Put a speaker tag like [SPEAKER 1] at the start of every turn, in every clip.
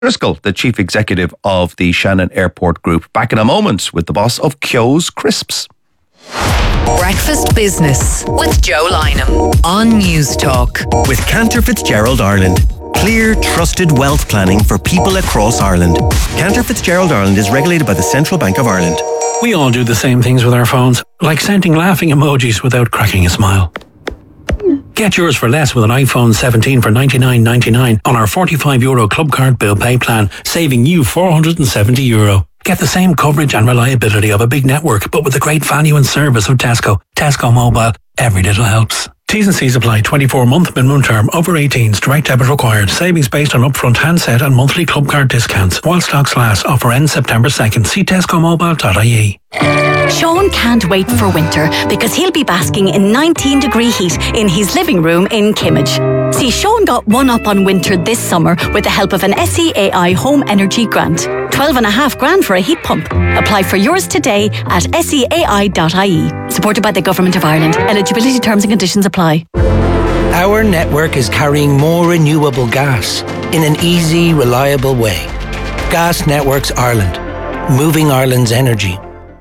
[SPEAKER 1] Driscoll, the chief executive of the Shannon Airport Group. Back in a moment with the boss of Keogh's Crisps.
[SPEAKER 2] Breakfast Business with Joe Lynham on News Talk.
[SPEAKER 3] With Cantor Fitzgerald Ireland. Clear, trusted wealth planning for people across Ireland. Cantor Fitzgerald Ireland is regulated by the Central Bank of Ireland.
[SPEAKER 4] We all do the same things with our phones, like sending laughing emojis without cracking a smile. Get yours for less with an iPhone 17 for €99.99 on our €45 Club Card Bill Pay plan, saving you €470. Get the same coverage and reliability of a big network, but with the great value and service of Tesco. Tesco Mobile. Every little helps. T's and C's apply. 24-month minimum term. Over 18s. Direct debit required. Savings based on upfront handset and monthly club card discounts. While stocks last. Offer ends September 2nd. See tescomobile.ie.
[SPEAKER 5] Sean can't wait for winter because he'll be basking in 19-degree heat in his living room in Kimmage. See, Sean got one up on winter this summer with the help of an SEAI Home Energy Grant. 12.5 grand for a heat pump. Apply for yours today at seai.ie. Supported by the Government of Ireland. Eligibility terms and conditions apply.
[SPEAKER 6] Our network is carrying more renewable gas in an easy, reliable way. Gas Networks Ireland. Moving Ireland's energy.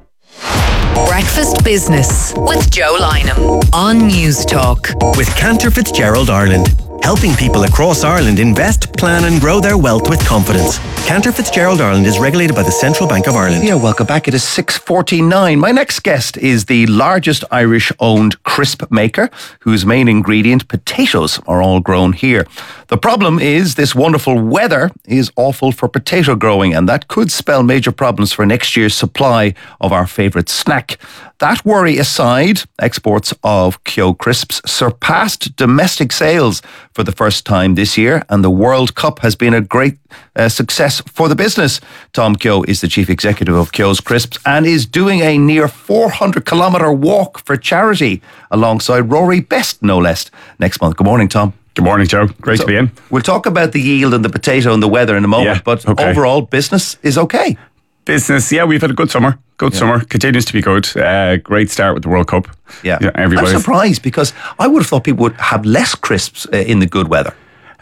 [SPEAKER 2] Breakfast Business with Joe Lynham on News Talk.
[SPEAKER 3] With Cantor Fitzgerald Ireland. Helping people across Ireland invest, plan and grow their wealth with confidence. Cantor Fitzgerald Ireland is regulated by the Central Bank of Ireland.
[SPEAKER 1] Yeah, welcome back. It is 6:49. My next guest is the largest Irish-owned crisp maker, whose main ingredient, potatoes, are all grown here. The problem is this wonderful weather is awful for potato growing, and that could spell major problems for next year's supply of our favourite snack. That worry aside, exports of Keogh Crisps surpassed domestic sales for the first time this year, and the World Cup has been a great success for the business. Tom Keogh is the chief executive of Keogh's Crisps and is doing a near 400-kilometre walk for charity alongside Rory Best, no less, next month. Good morning, Tom.
[SPEAKER 7] Good morning, Joe. Great to be in.
[SPEAKER 1] We'll talk about the yield and the potato and the weather in a moment, but overall business is okay.
[SPEAKER 7] Business, yeah, we've had a good summer. Summer continues to be good. Great start with the World Cup.
[SPEAKER 1] Yeah, I'm surprised because I would have thought people would have less crisps in the good weather.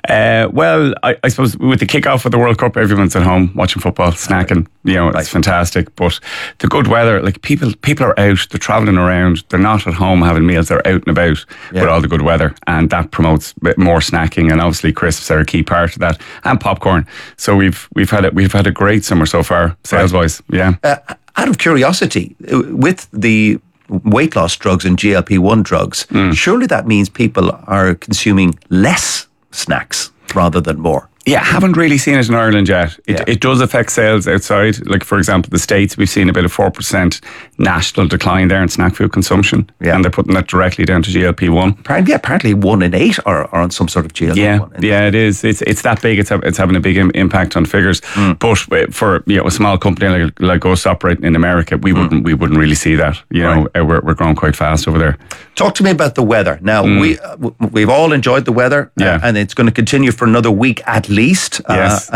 [SPEAKER 7] Well, I suppose with the kick-off of the World Cup, everyone's at home watching football, snacking. It's fantastic. But the good weather, like people are out, they're travelling around, they're not at home having meals, they're out and about with all the good weather, and that promotes more snacking. And obviously, crisps are a key part of that, and popcorn. So we've had a great summer so far, sales-wise. Yeah.
[SPEAKER 1] Out of curiosity, with the weight loss drugs and GLP-1 drugs, surely that means people are consuming less snacks rather than more.
[SPEAKER 7] Yeah, haven't really seen it in Ireland yet. It does affect sales outside. Like, for example, the States, we've seen about a 4% national decline there in snack food consumption. Yeah. And they're putting that directly down to GLP-1.
[SPEAKER 1] Apparently 1 in 8 are on some sort of GLP-1.
[SPEAKER 7] Yeah, it is. It's that big. It's having a big impact on figures. But for a small company like us operating in America, we wouldn't really see that. We're growing quite fast over there.
[SPEAKER 1] Talk to me about the weather. Now, we've all enjoyed the weather, and it's going to continue for another week at least.
[SPEAKER 7] Yes.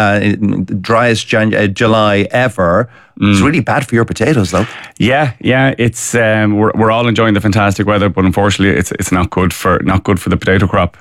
[SPEAKER 1] Driest July ever. It's really bad for your potatoes, though.
[SPEAKER 7] Yeah. It's we're all enjoying the fantastic weather, but unfortunately, it's not good for the potato crop.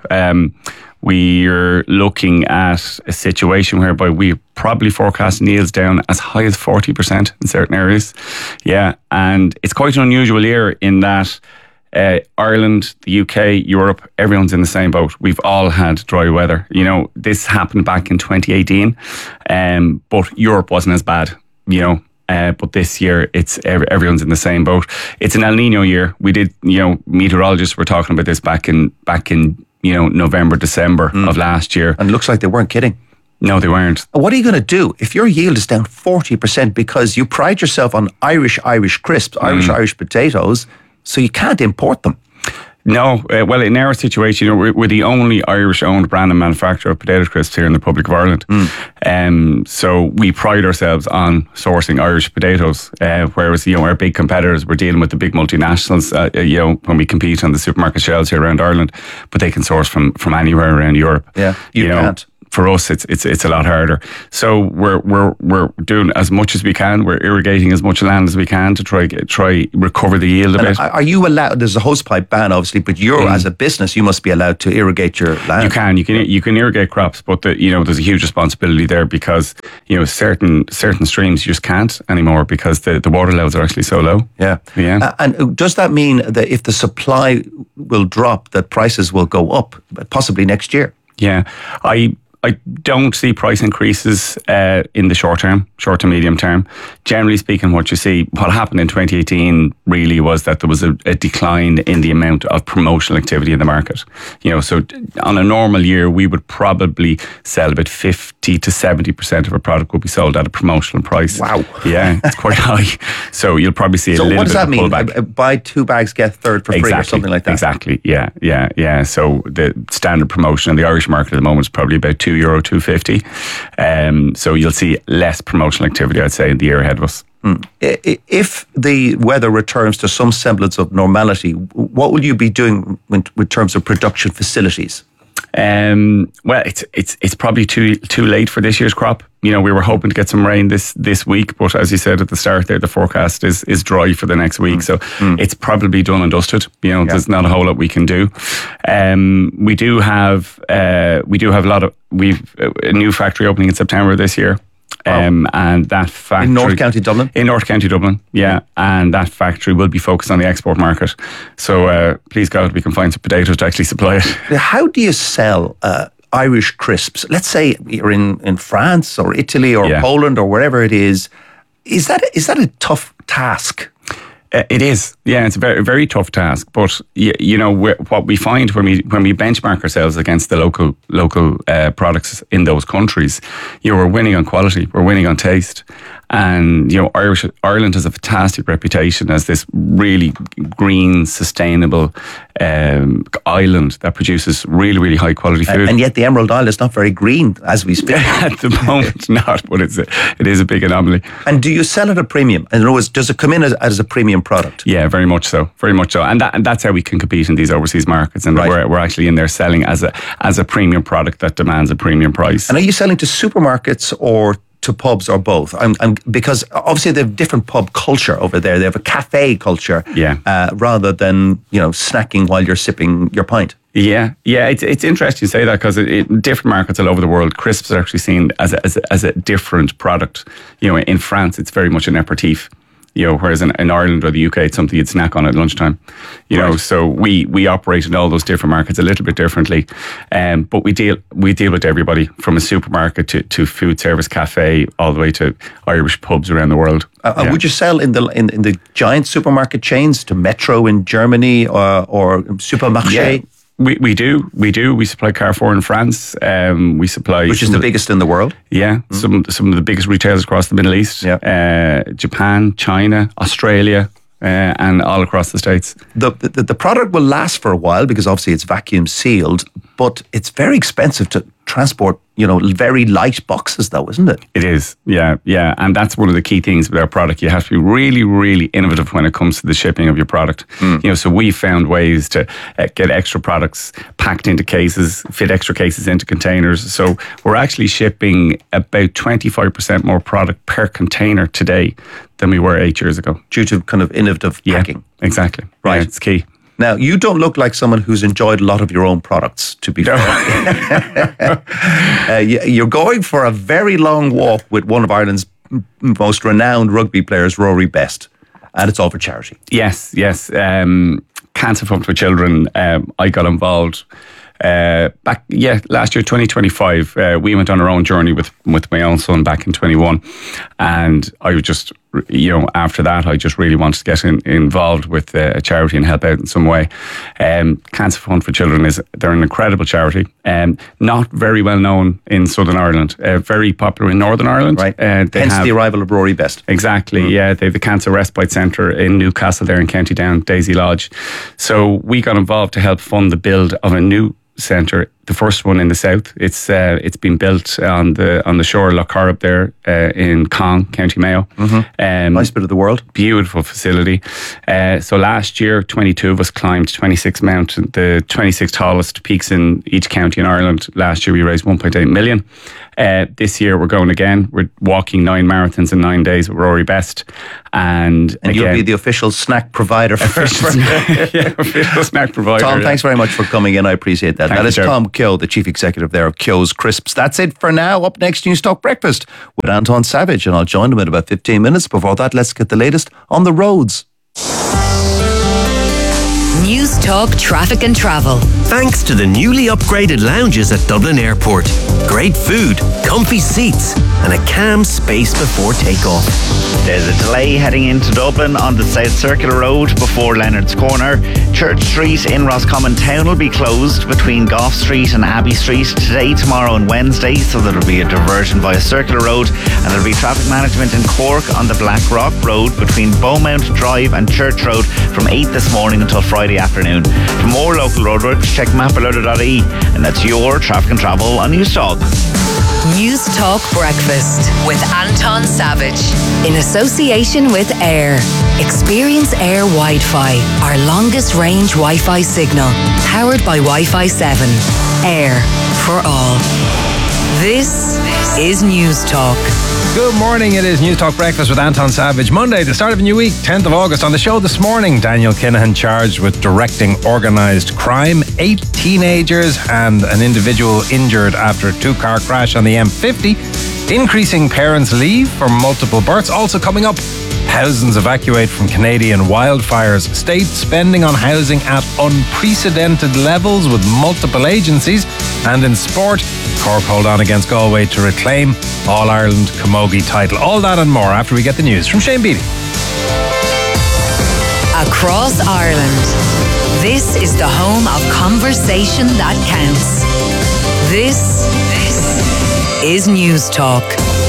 [SPEAKER 7] We're looking at a situation whereby we probably forecast yields down as high as 40% in certain areas. Yeah, and it's quite an unusual year in that. Ireland, the UK, Europe, everyone's in the same boat. We've all had dry weather. This happened back in 2018, but Europe wasn't as bad, but this year everyone's in the same boat. It's an El Nino year. We did, meteorologists were talking about this back in November, December of last year.
[SPEAKER 1] And it looks like they weren't kidding.
[SPEAKER 7] No, they weren't.
[SPEAKER 1] What are you going to do if your yield is down 40% because you pride yourself on Irish crisps, Irish potatoes, so you can't import them?
[SPEAKER 7] No. Well, in our situation, we're the only Irish-owned brand and manufacturer of potato crisps here in the Republic of Ireland. So we pride ourselves on sourcing Irish potatoes, whereas our big competitors, we're dealing with the big multinationals, when we compete on the supermarket shelves here around Ireland, but they can source from anywhere around Europe.
[SPEAKER 1] Yeah, you can't.
[SPEAKER 7] for us, it's a lot harder. So we're doing as much as we can. We're irrigating as much land as we can to try recover the yield a bit.
[SPEAKER 1] Are you allowed? There's a hosepipe ban, obviously, but you're as a business, you must be allowed to irrigate your land.
[SPEAKER 7] You can irrigate crops, but there's a huge responsibility there because certain streams you just can't anymore because the water levels are actually so low.
[SPEAKER 1] Yeah. And does that mean that if the supply will drop, that prices will go up, possibly next year?
[SPEAKER 7] Yeah, I don't see price increases in the short to medium term. Generally speaking, what happened in 2018 really was that there was a decline in the amount of promotional activity in the market. So on a normal year, we would probably sell about 50 to 70% of our product would be sold at a promotional price.
[SPEAKER 1] Wow.
[SPEAKER 7] Yeah, it's quite high. So you'll probably see a little bit of a pullback. So what does that mean?
[SPEAKER 1] Buy 2 bags, get a third for free or something like that?
[SPEAKER 7] Exactly, yeah. So the standard promotion in the Irish market at the moment is probably about €2, €2.50. So you'll see less promotional activity, I'd say, in the year ahead of us.
[SPEAKER 1] If the weather returns to some semblance of normality, what will you be doing with terms of production facilities?
[SPEAKER 7] Well, it's probably too late for this year's crop. We were hoping to get some rain this week, but as you said at the start there, the forecast is dry for the next week. So it's probably done and dusted. There's not a whole lot we can do. We do have we've a new factory opening in September this year. And that factory
[SPEAKER 1] in North County Dublin?
[SPEAKER 7] In North County Dublin, yeah. And that factory will be focused on the export market. So please God, we can find some potatoes to actually supply it.
[SPEAKER 1] How do you sell Irish crisps? Let's say you're in France or Italy or Poland or wherever it is. Is that a tough task?
[SPEAKER 7] It is, yeah. It's a very, very tough task, but what we find when we benchmark ourselves against the local products in those countries, we're winning on quality, we're winning on taste, and Ireland has a fantastic reputation as this really green, sustainable island that produces really, really high quality food.
[SPEAKER 1] And yet the Emerald Isle is not very green as we speak.
[SPEAKER 7] At the moment, not, but it is a big anomaly.
[SPEAKER 1] And do you sell at a premium? In other words, does it come in as a premium product?
[SPEAKER 7] Yeah, very much so, and that's how we can compete in these overseas markets, and we're actually in there selling as a premium product that demands a premium price.
[SPEAKER 1] And are you selling to supermarkets or to pubs or both? Because obviously they have different pub culture over there. They have a cafe culture, rather than snacking while you're sipping your pint.
[SPEAKER 7] Yeah. It's interesting you say that because in different markets all over the world, crisps are actually seen as a different product. In France, it's very much an aperitif. Whereas in Ireland or the UK, it's something you'd snack on at lunchtime. Right. So we operate in all those different markets a little bit differently, but we deal with everybody from a supermarket to food service cafe all the way to Irish pubs around the world.
[SPEAKER 1] Would you sell in the giant supermarket chains to Metro in Germany or Supermarché?
[SPEAKER 7] Yeah. We do. We supply Carrefour in France. We supply,
[SPEAKER 1] which is the biggest in the world.
[SPEAKER 7] Yeah, some of the biggest retailers across the Middle East. Yeah. Japan, China, Australia, and all across the States.
[SPEAKER 1] The product will last for a while because obviously it's vacuum sealed, but it's very expensive to transport. Very light boxes, though, isn't it?
[SPEAKER 7] It is, yeah. And that's one of the key things with our product. You have to be really, really innovative when it comes to the shipping of your product. So we found ways to get extra products packed into cases, fit extra cases into containers. So we're actually shipping about 25% more product per container today than we were 8 years ago.
[SPEAKER 1] Due to kind of innovative packing.
[SPEAKER 7] Exactly.
[SPEAKER 1] Right.
[SPEAKER 7] Yeah, it's key.
[SPEAKER 1] Now, you don't look like someone who's enjoyed a lot of your own products, to be fair. You're going for a very long walk with one of Ireland's most renowned rugby players, Rory Best, and it's all for charity.
[SPEAKER 7] Yes. Cancer Fund for Children. I got involved last year, 2025. We went on our own journey with my own son back in 21, and I was just, after that, I just really wanted to get involved with a charity and help out in some way. Cancer Fund for Children they're an incredible charity, not very well known in Southern Ireland, very popular in Northern Ireland.
[SPEAKER 1] Right. Hence the arrival of Rory Best.
[SPEAKER 7] Exactly. Yeah, they have the Cancer Respite Centre in Newcastle there in County Down, Daisy Lodge. So we got involved to help fund the build of a new centre, the first one in the south. It's been built on the shore of Lough Corrib there in Cong, County Mayo.
[SPEAKER 1] Nice bit of the world.
[SPEAKER 7] Beautiful facility. So last year, 22 of us climbed 26 mountain, the 26 tallest peaks in each county in Ireland. Last year we raised 1.8 million. This year we're going again. We're walking 9 marathons in 9 days with Rory Best. And again,
[SPEAKER 1] you'll be the official snack provider for
[SPEAKER 7] official snack provider.
[SPEAKER 1] Tom, thanks very much for coming in. I appreciate that. That is Tom Keogh, the Chief Executive there of Keogh's Crisps. That's it for now. Up next, News Talk Breakfast with Anton Savage, and I'll join him in about 15 minutes. Before that, let's get the latest on the roads.
[SPEAKER 2] News Talk Traffic and Travel.
[SPEAKER 3] Thanks to the newly upgraded lounges at Dublin Airport. Great food, comfy seats, and a calm space before takeoff.
[SPEAKER 8] There's a delay heading into Dublin on the South Circular Road before Leonard's Corner. Church Street in Roscommon Town will be closed between Gough Street and Abbey Street today, tomorrow and Wednesday, so there'll be a diversion via Circular Road, and there'll be traffic management in Cork on the Blackrock Road between Beaumont Drive and Church Road from 8 this morning until Friday afternoon. For more local roadworks, check mapalerta.ie, and that's your traffic and travel on News Talk.
[SPEAKER 2] News Talk Breakfast with Anton Savage in association with Air. Experience Air Wi-Fi, our longest range Wi-Fi signal, powered by Wi-Fi 7. Air for all. This is News Talk.
[SPEAKER 9] Good morning, it is News Talk Breakfast with Anton Savage. Monday, the start of a new week, 10th of August. On the show this morning, Daniel Kinahan charged with directing organised crime, 8 teenagers and an individual injured after a 2-car crash on the M50, increasing parents' leave for multiple births. Also coming up, thousands evacuate from Canadian wildfires. State spending on housing at unprecedented levels with multiple agencies. And in sport, Cork hold on against Galway to reclaim All-Ireland Camogie title. All that and more after we get the news from Shane Beattie.
[SPEAKER 2] Across Ireland, this is the home of conversation that counts. This is News Talk.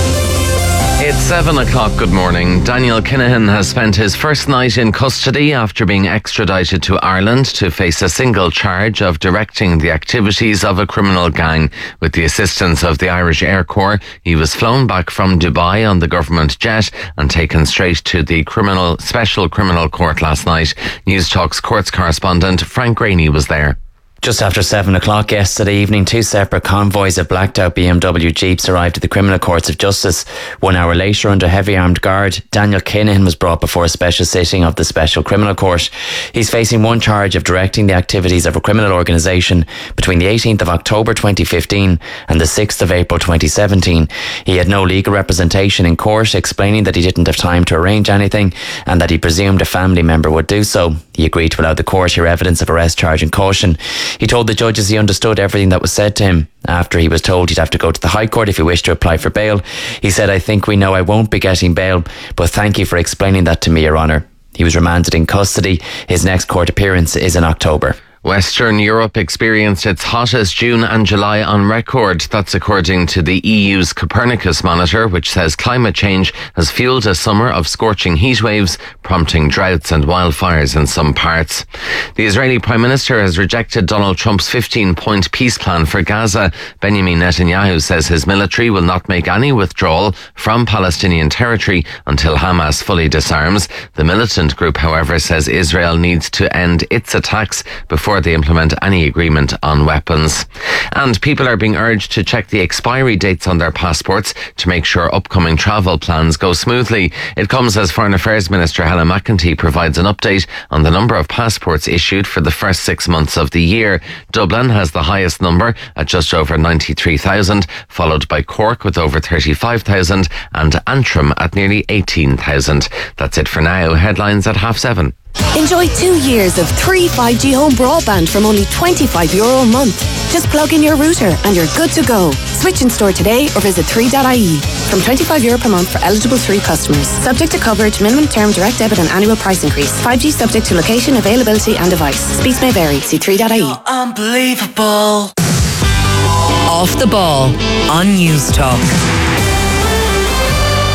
[SPEAKER 10] It's 7 o'clock. Good morning. Daniel Kinahan has spent his first night in custody after being extradited to Ireland to face a single charge of directing the activities of a criminal gang. With the assistance of the Irish Air Corps, he was flown back from Dubai on the government jet and taken straight to the Special Criminal Court last night. News Talk's courts correspondent Frank Graney was there.
[SPEAKER 11] Just after 7 o'clock yesterday evening, 2 separate convoys of blacked out BMW Jeeps arrived at the Criminal Courts of Justice. 1 hour later, under heavy armed guard, Daniel Kinahan was brought before a special sitting of the Special Criminal Court. He's facing one charge of directing the activities of a criminal organisation between the 18th of October 2015 and the 6th of April 2017. He had no legal representation in court, explaining that he didn't have time to arrange anything and that he presumed a family member would do so. He agreed to allow the court hear evidence of arrest, charge and caution. He told the judges he understood everything that was said to him. After he was told he'd have to go to the High Court if he wished to apply for bail, he said, "I think we know I won't be getting bail, but thank you for explaining that to me, Your Honour." He was remanded in custody. His next court appearance is in October.
[SPEAKER 10] Western Europe experienced its hottest June and July on record. That's according to the EU's Copernicus monitor, which says climate change has fueled a summer of scorching heat waves, prompting droughts and wildfires in some parts. The Israeli Prime Minister has rejected Donald Trump's 15-point peace plan for Gaza. Benjamin Netanyahu says his military will not make any withdrawal from Palestinian territory until Hamas fully disarms. The militant group, however, says Israel needs to end its attacks before they implement any agreement on weapons. And people are being urged to check the expiry dates on their passports to make sure upcoming travel plans go smoothly. It comes as Foreign Affairs Minister Helen McEntee provides an update on the number of passports issued for the first 6 months of the year. Dublin has the highest number at just over 93,000, followed by Cork with over 35,000 and Antrim at nearly 18,000. That's it for now. Headlines at 7:30.
[SPEAKER 12] Enjoy 2 years of 3 5G home broadband from only €25 a month. Just plug in your router and you're good to go. Switch in store today or visit 3.ie. From €25 per month for eligible 3 customers. Subject to coverage, minimum term, direct debit and annual price increase. 5G subject to location, availability and device. Speeds may vary. See 3.ie.
[SPEAKER 2] Unbelievable. Off the ball on News Talk.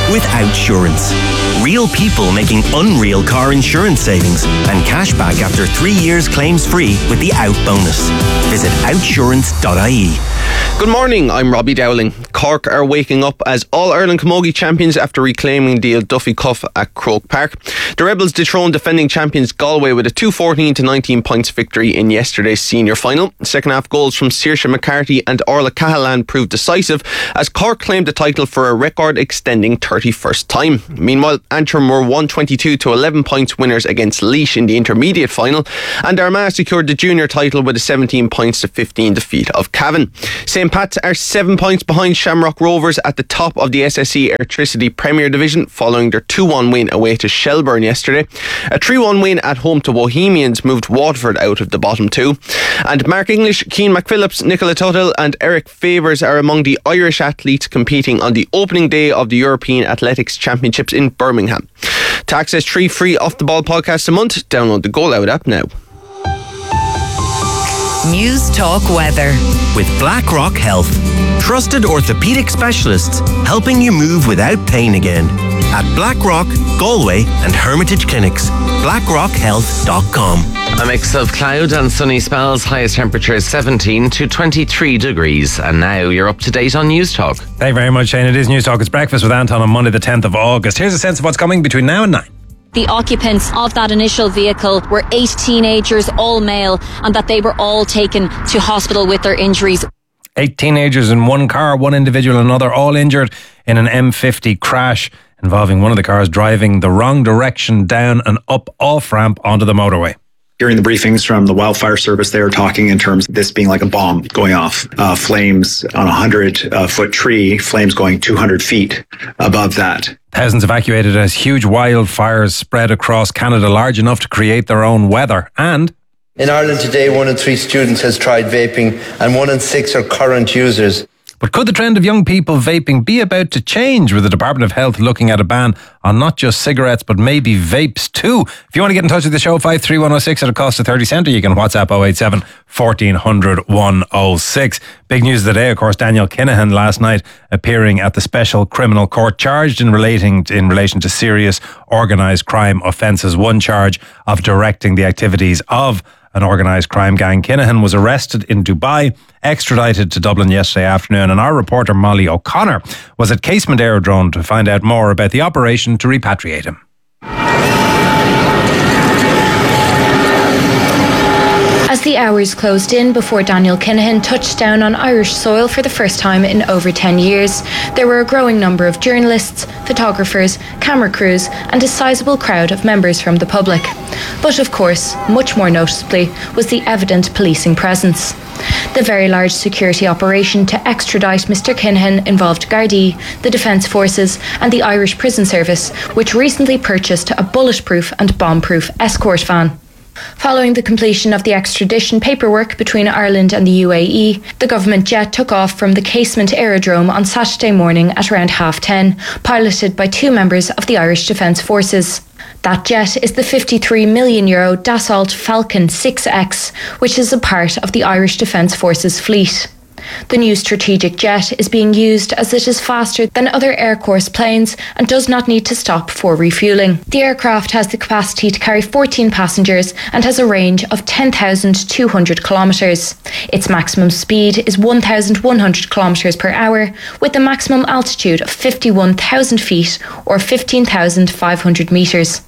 [SPEAKER 3] with Outsurance. Real people making unreal car insurance savings and cashback after 3 years claims free with the Out bonus. Visit outsurance.ie.
[SPEAKER 13] Good morning, I'm Robbie Dowling. Cork are waking up as All-Ireland Camogie champions after reclaiming the Duffy Cup at Croke Park. The Rebels dethroned defending champions Galway with a 2-14-19 points victory in yesterday's senior final. Second half goals from Saoirse McCarthy and Orla Cahalan proved decisive as Cork claimed the title for a record-extending 31st time. Meanwhile, Antrim were 122-11 points winners against Laois in the intermediate final, and Armagh secured the junior title with a 17 points to 15 defeat of Cavan. St. Pat's are 7 points behind Shamrock Rovers at the top of the SSE Electricity Premier Division following their 2-1 win away to Shelburne yesterday. A 3-1 win at home to Bohemians moved Waterford out of the bottom two. And Mark English, Keane McPhillips, Nicola Tuttle and Eric Favours are among the Irish athletes competing on the opening day of the European Athletics Championships in Birmingham. To access 3 free Off the Ball podcasts a month, download the Go Loud app now.
[SPEAKER 2] News Talk Weather
[SPEAKER 3] with BlackRock Health. Trusted orthopaedic specialists helping you move without pain again. At BlackRock, Galway and Hermitage Clinics. BlackRockHealth.com.
[SPEAKER 10] A mix of cloud and sunny spells. Highest temperature is 17 to 23 degrees. And now you're up to date on News Talk.
[SPEAKER 9] Thank you very much, Shane. It is News Talk. It's Breakfast with Anton on Monday the 10th of August. Here's a sense of what's coming between now and 9.
[SPEAKER 14] The occupants of that initial vehicle were 8 teenagers, all male, and that they were all taken to hospital with their injuries.
[SPEAKER 9] 8 teenagers in one car, one individual and another, all injured in an M50 crash involving one of the cars driving the wrong direction down an up-off ramp onto the motorway.
[SPEAKER 15] During the briefings from the wildfire service, they were talking in terms of this being like a bomb going off. Flames on a 100-foot tree, flames going 200 feet above that.
[SPEAKER 9] Thousands evacuated as huge wildfires spread across Canada, large enough to create their own weather. And
[SPEAKER 16] in Ireland today, 1 in 3 students has tried vaping and 1 in 6 are current users.
[SPEAKER 9] But could the trend of young people vaping be about to change, with the Department of Health looking at a ban on not just cigarettes but maybe vapes too? If you want to get in touch with the show, 53106 at a cost of 30 cents, or you can WhatsApp 087 1400 106. Big news today, of course, Daniel Kinahan last night appearing at the Special Criminal Court, charged in relation to serious organised crime offences. One charge of directing the activities of an organised crime gang. Kinahan was arrested in Dubai, extradited to Dublin yesterday afternoon, and our reporter Molly O'Connor was at Casement Aerodrome to find out more about the operation to repatriate him.
[SPEAKER 17] As the hours closed in before Daniel Kinahan touched down on Irish soil for the first time in over 10 years, there were a growing number of journalists, photographers, camera crews and a sizable crowd of members from the public. But of course, much more noticeably was the evident policing presence. The very large security operation to extradite Mr Kinahan involved Gardaí, the Defence Forces and the Irish Prison Service, which recently purchased a bulletproof and bomb-proof escort van. Following the completion of the extradition paperwork between Ireland and the UAE, the government jet took off from the Casement Aerodrome on Saturday morning at around 10:30, piloted by 2 members of the Irish Defence Forces. That jet is the €53 million Dassault Falcon 6X, which is a part of the Irish Defence Forces fleet. The new strategic jet is being used as it is faster than other Air Force planes and does not need to stop for refuelling. The aircraft has the capacity to carry 14 passengers and has a range of 10,200 kilometres. Its maximum speed is 1,100 kilometres per hour, with a maximum altitude of 51,000 feet or 15,500 metres.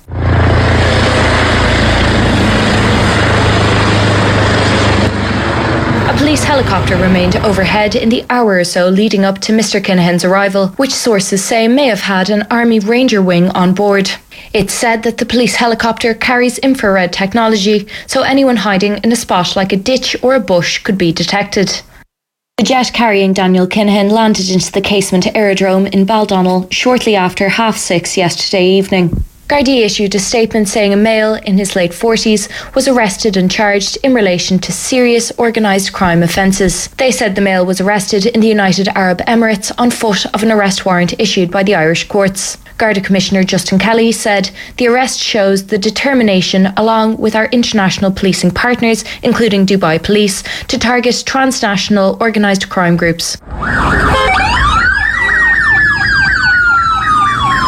[SPEAKER 17] A police helicopter remained overhead in the hour or so leading up to Mr Kinahan's arrival, which sources say may have had an Army Ranger wing on board. It's said that the police helicopter carries infrared technology, so anyone hiding in a spot like a ditch or a bush could be detected. The jet carrying Daniel Kinahan landed into the Casement Aerodrome in Baldonnel shortly after 6:30 yesterday evening. Gardaí issued a statement saying a male in his late 40s was arrested and charged in relation to serious organised crime offences. They said the male was arrested in the United Arab Emirates on foot of an arrest warrant issued by the Irish courts. Garda Commissioner Justin Kelly said the arrest shows the determination, along with our international policing partners, including Dubai Police, to target transnational organised crime groups.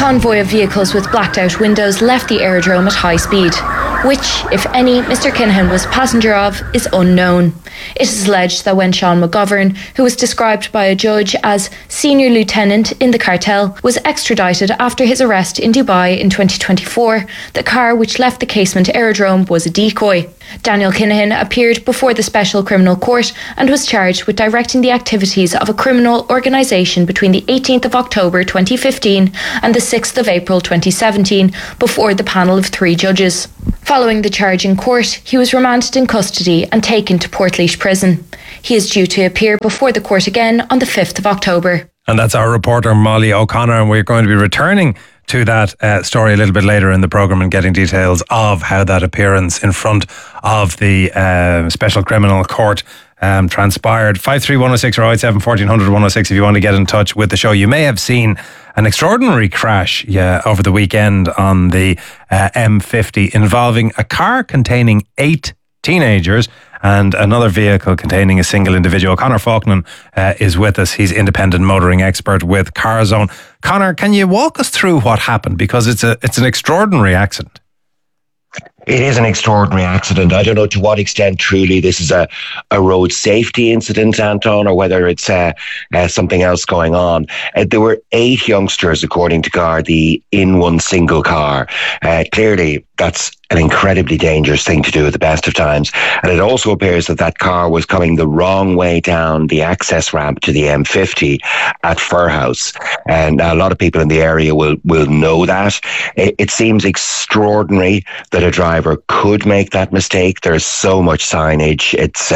[SPEAKER 17] convoy of vehicles with blacked out windows left the aerodrome at high speed. Which, if any, Mr Kinahan was passenger of is unknown. It is alleged that when Sean McGovern, who was described by a judge as senior lieutenant in the cartel, was extradited after his arrest in Dubai in 2024, the car which left the Casement Aerodrome was a decoy. Daniel Kinahan appeared before the Special Criminal Court and was charged with directing the activities of a criminal organisation between the 18th of October 2015 and the 6th of April 2017 before the panel of 3 judges. Following the charge in court, he was remanded in custody and taken to Portlaoise Prison. He is due to appear before the court again on the 5th of October.
[SPEAKER 9] And that's our reporter Molly O'Connor, and we're going to be returning to that story a little bit later in the programme and getting details of how that appearance in front of the Special Criminal Court transpired. 53106 or 087 1400 106 if you want to get in touch with the show. You may have seen an extraordinary crash over the weekend on the M50 involving a car containing 8 teenagers and another vehicle containing a single individual. Conor Faulkner is with us. He's independent motoring expert with CarZone. Conor, can you walk us through what happened? Because it's an extraordinary accident.
[SPEAKER 18] It is an extraordinary accident. I don't know to what extent truly this is a road safety incident, Anton, or whether it's something else going on. There were 8 youngsters, according to Gardaí, in one single car. Clearly, that's an incredibly dangerous thing to do at the best of times. And it also appears that car was coming the wrong way down the access ramp to the M50 at Furhouse. And a lot of people in the area will know that. It seems extraordinary that a driver could make that mistake. There's so much signage.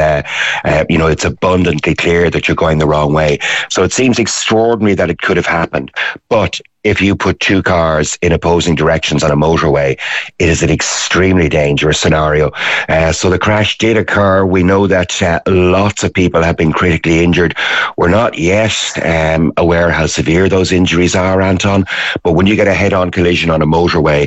[SPEAKER 18] It's abundantly clear that you're going the wrong way. So it seems extraordinary that it could have happened. But if you put 2 cars in opposing directions on a motorway, it is an extremely dangerous scenario. So the crash did occur. We know that lots of people have been critically injured. We're not yet aware how severe those injuries are, Anton, but when you get a head-on collision on a motorway,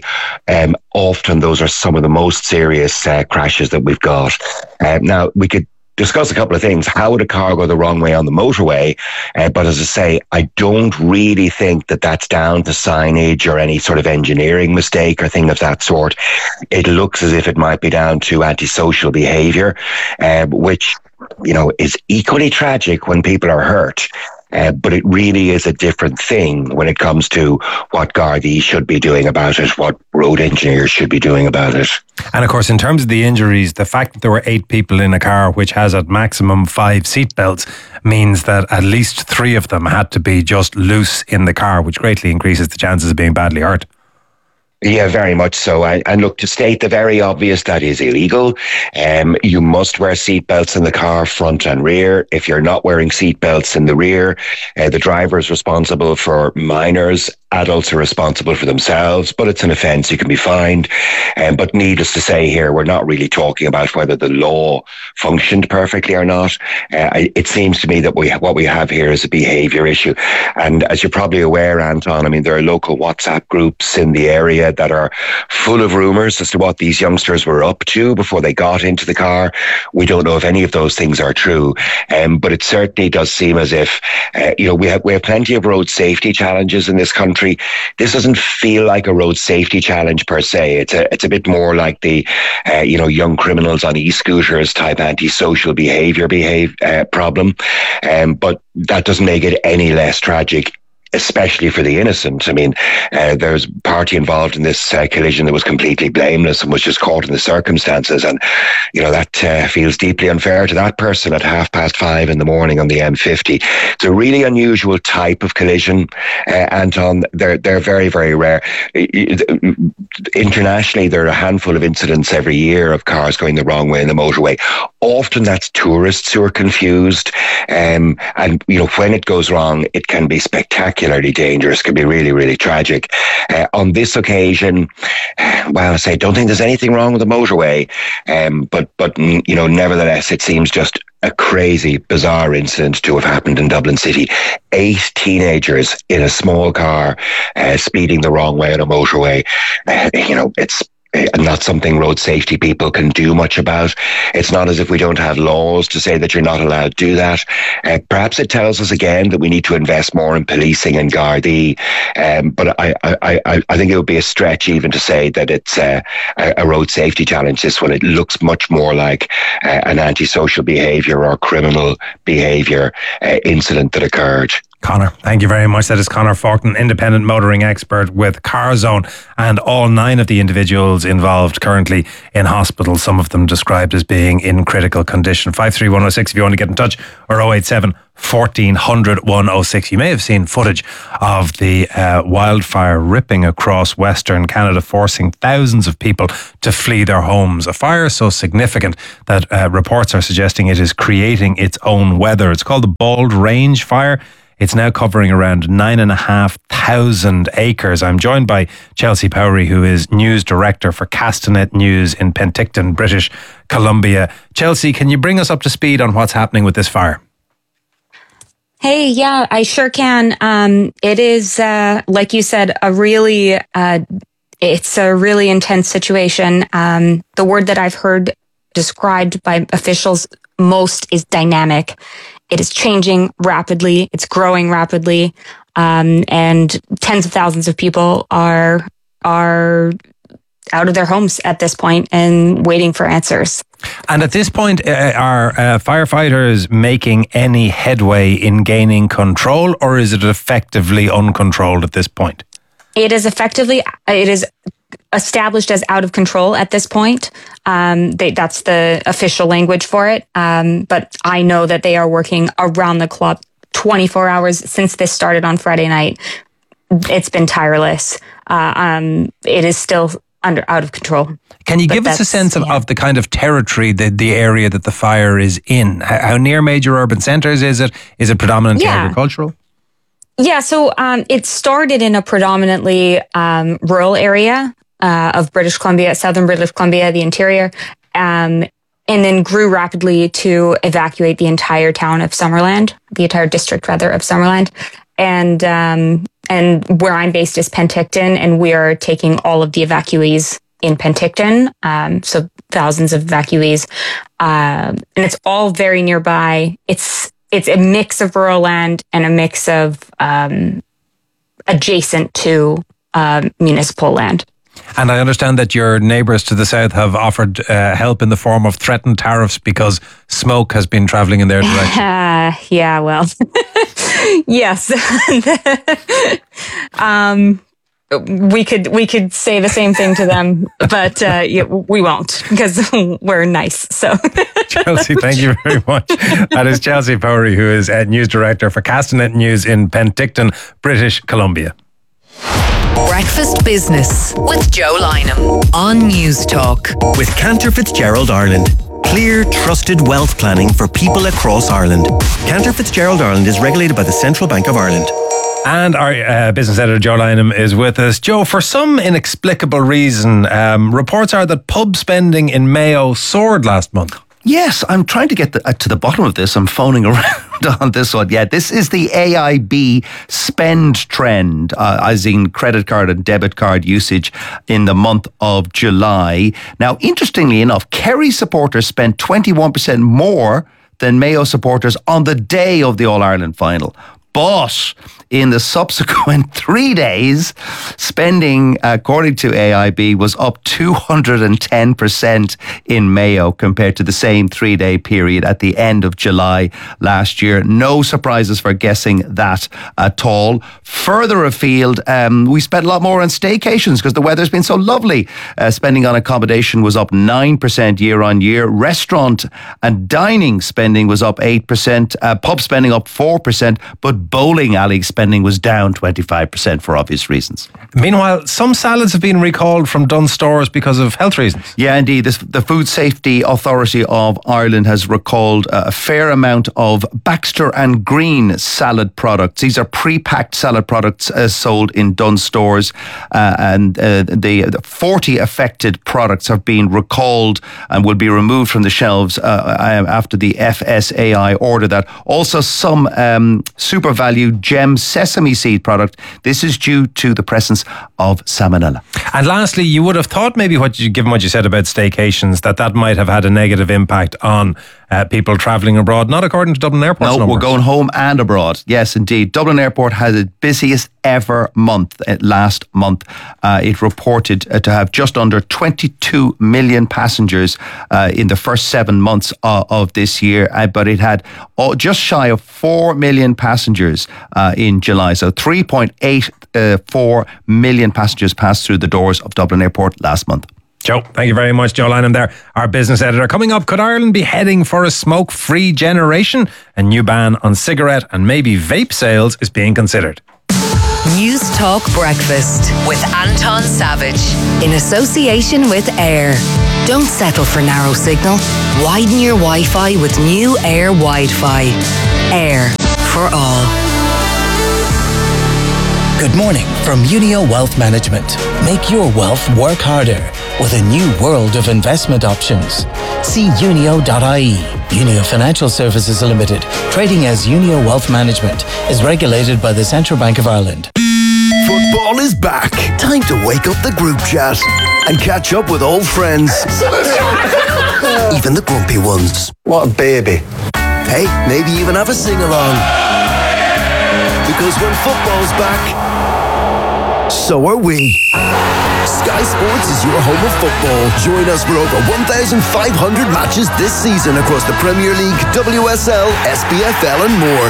[SPEAKER 18] often those are some of the most serious crashes that we've got. Now, we could discuss a couple of things. How would a car go the wrong way on the motorway? But as I say, I don't really think that that's down to signage or any sort of engineering mistake or thing of that sort. It looks as if it might be down to antisocial behaviour, which, is equally tragic when people are hurt. But it really is a different thing when it comes to what Gardaí should be doing about it, what road engineers should be doing about it.
[SPEAKER 9] And of course, in terms of the injuries, the fact that there were 8 people in a car which has at maximum 5 seatbelts means that at least 3 of them had to be just loose in the car, which greatly increases the chances of being badly hurt.
[SPEAKER 18] Yeah, very much so. And look, to state the very obvious, that is illegal. You must wear seatbelts in the car, front and rear. If you're not wearing seatbelts in the rear, the driver is responsible for minors. Adults are responsible for themselves, but it's an offence. You can be fined. But needless to say here, we're not really talking about whether the law functioned perfectly or not. It seems to me that what we have here is a behaviour issue. And as you're probably aware, Anton, there are local WhatsApp groups in the area that are full of rumours as to what these youngsters were up to before they got into the car. We don't know if any of those things are true, but it certainly does seem as if we have plenty of road safety challenges in this country. This doesn't feel like a road safety challenge per se. It's a bit more like the young criminals on e-scooters type antisocial behaviour problem, but that doesn't make it any less tragic, especially for the innocent. There's a party involved in this collision that was completely blameless and was just caught in the circumstances. And, that feels deeply unfair to that person at 5:30 in the morning on the M50. It's a really unusual type of collision, Anton. They're very, very rare. Internationally, there are a handful of incidents every year of cars going the wrong way in the motorway. Often that's tourists who are confused. And when it goes wrong, it can be spectacularly dangerous, can be really, really tragic. On this occasion, I don't think there's anything wrong with the motorway. But nevertheless, it seems just a crazy, bizarre incident to have happened in Dublin City. 8 teenagers in a small car, speeding the wrong way on a motorway. not something road safety people can do much about. It's not as if we don't have laws to say that you're not allowed to do that. Perhaps it tells us again that we need to invest more in policing and Gardaí. But I think it would be a stretch even to say that it's a road safety challenge. This one, it looks much more like an antisocial behaviour or criminal behaviour incident that occurred.
[SPEAKER 9] Conor, thank you very much. That is Conor Faulkner, independent motoring expert with CarZone, and all 9 of the individuals involved currently in hospital, some of them described as being in critical condition. 53106 if you want to get in touch, or 087 1400 106. You may have seen footage of the wildfire ripping across Western Canada, forcing thousands of people to flee their homes. A fire so significant that reports are suggesting it is creating its own weather. It's called the Bald Range Fire. It's now covering around 9,500 acres. I'm joined by Chelsea Powrie, who is news director for Castanet News in Penticton, British Columbia. Chelsea, can you bring us up to speed on what's happening with this fire?
[SPEAKER 19] Hey, yeah, I sure can. It is, like you said, it's a really intense situation. The word that I've heard described by officials most is dynamic. It is changing rapidly. It's growing rapidly. And tens of thousands of people are out of their homes at this point and waiting for answers.
[SPEAKER 9] And at this point, are firefighters making any headway in gaining control, or is it effectively uncontrolled at this point?
[SPEAKER 19] It is established as out of control at this point. That's the official language for it. But I know that they are working around the clock, 24 hours since this started on Friday night. It's been tireless. It is still out of control.
[SPEAKER 9] Can you give us a sense of the kind of territory, the area that the fire is in? How near major urban centres is it? Is it predominantly agricultural?
[SPEAKER 19] Yeah, so it started in a predominantly rural area of British Columbia, southern British Columbia, the interior, and then grew rapidly to evacuate the entire town of Summerland, the entire district, rather, of Summerland. And where I'm based is Penticton, and we are taking all of the evacuees in Penticton, so thousands of evacuees. And it's all very nearby. It's a mix of rural land and a mix of adjacent to municipal land.
[SPEAKER 9] And I understand that your neighbours to the south have offered help in the form of threatened tariffs because smoke has been travelling in their direction.
[SPEAKER 19] Yeah, well, yes. We could say the same thing to them, but we won't because we're nice. So,
[SPEAKER 9] Chelsea, thank you very much. That is Chelsea Powrie, who is news director for Castanet News in Penticton, British Columbia.
[SPEAKER 2] Breakfast Business with Joe Lynham on News Talk.
[SPEAKER 3] With Cantor Fitzgerald Ireland. Clear, trusted wealth planning for people across Ireland. Cantor Fitzgerald Ireland is regulated by the Central Bank of Ireland.
[SPEAKER 9] And our business editor, Joe Lynham, is with us. Joe, for some inexplicable reason, reports are that pub spending in Mayo soared last month.
[SPEAKER 1] Yes, I'm trying to get to the bottom of this. I'm phoning around on this one. Yeah, this is the AIB spend trend, as in credit card and debit card usage in the month of July. Now, interestingly enough, Kerry supporters spent 21% more than Mayo supporters on the day of the All-Ireland final. But in the subsequent 3 days, spending, according to AIB, was up 210% in Mayo compared to the same 3-day period at the end of July last year. No surprises for guessing that at all. Further afield, we spent a lot more on staycations because the weather's been so lovely. Spending on accommodation was up 9% year on year. Restaurant and dining spending was up 8%. Pub spending up 4%, but bowling alley spending was down 25% for obvious reasons.
[SPEAKER 9] Meanwhile, some salads have been recalled from Dunnes Stores because of health reasons.
[SPEAKER 1] Yeah, indeed. The Food Safety Authority of Ireland has recalled a fair amount of Baxter and Green salad products. These are pre-packed salad products sold in Dunnes Stores, and the 40 affected products have been recalled and will be removed from the shelves after the FSAI order that. Also, some supervisors value gem sesame seed product. This is due to the presence of salmonella.
[SPEAKER 9] And lastly, you would have thought maybe, given what you said about staycations, that might have had a negative impact on people travelling abroad. Not according to Dublin Airport's numbers.
[SPEAKER 1] We're going home and abroad. Yes, indeed. Dublin Airport had its busiest ever month last month. It reported to have just under 22 million passengers in the first 7 months of this year, but it had just shy of 4 million passengers in July. So 3.84 million passengers passed through the doors of Dublin Airport last month.
[SPEAKER 9] Joe, thank you very much. Joe Lynham there, our business editor. Coming up, could Ireland be heading for a smoke-free generation? A new ban on cigarette and maybe vape sales is being considered.
[SPEAKER 2] News Talk Breakfast with Anton Savage in association with Air. Don't settle for narrow signal. Widen your Wi-Fi with new Air Wi-Fi. Air for all.
[SPEAKER 20] Good morning from Unio Wealth Management. Make your wealth work harder with a new world of investment options. See unio.ie. Unio Financial Services Limited, trading as Unio Wealth Management, is regulated by the Central Bank of Ireland.
[SPEAKER 21] Football is back. Time to wake up the group chat and catch up with old friends. Even the grumpy ones. What a baby. Hey, maybe even have a sing-along. Because when football's back, so are we. Sky Sports is your home of football. Join us for over 1,500 matches this season across the Premier League, WSL, SPFL and more.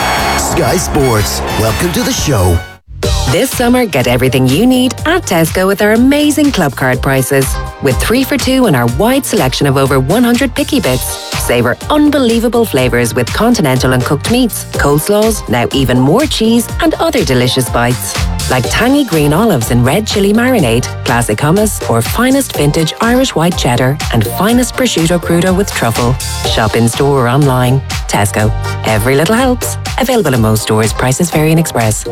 [SPEAKER 21] Sky Sports, welcome to the show.
[SPEAKER 22] This summer, get everything you need at Tesco with our amazing club card prices. With 3 for 2 and our wide selection of over 100 picky bits. Savour unbelievable flavours with continental and cooked meats, coleslaws, now even more cheese and other delicious bites. Like tangy green olives and red chilli marinade, classic hummus, or finest vintage Irish white cheddar and finest prosciutto crudo with truffle. Shop in store or online. Tesco. Every little helps. Available in most stores. Prices vary in Express.